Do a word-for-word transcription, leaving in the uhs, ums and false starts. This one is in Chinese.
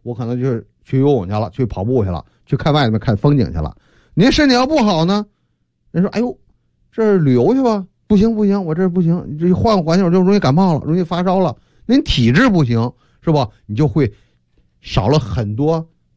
我可能就是去游泳去了，去跑步去了，去看外面看风景去了。您身体要不好呢，人说哎呦，这旅游去吧，不行不行，我这不行，这换个环境我就容易感冒了，容易发烧了。您体质不行是吧？你就会少了很多